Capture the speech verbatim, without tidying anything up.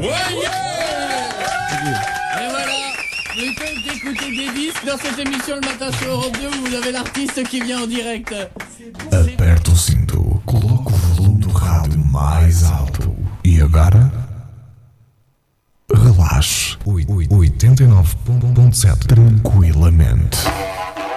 Ouais, et voilà, vous pouvez écouter des disques dans cette émission le matin sur Europe deux où vous avez l'artiste qui vient en direct. Aperta o cinto, coloca o volume do rádio mais alto e agora relaxe. oitenta e nove ponto sete tranquilamente.